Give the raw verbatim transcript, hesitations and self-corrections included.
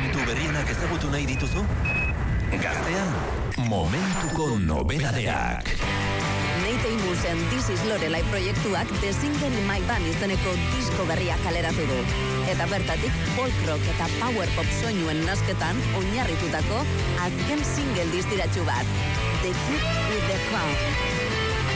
kantu berrienak ezagutu nahi dituzu? Gaztean, momentuko nobedadeak. Nate Amusen This is Lorelai proiektuak The Single in My Band izeneko disko berria kaleratu du. Eta bertatik folk rock eta power pop soinuen nasketan oinarritutako azken single distiratsu bat. The Kid with the Crown.